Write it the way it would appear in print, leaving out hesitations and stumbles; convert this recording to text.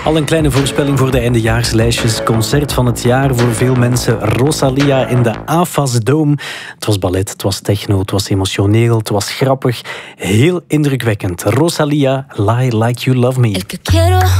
Al een kleine voorspelling voor de eindejaarslijstjes. Concert van het jaar voor veel mensen. Rosalia in de AFAS Dome. Het was ballet, het was techno, het was emotioneel, het was grappig. Heel indrukwekkend. Rosalia, Lie Like You Love Me.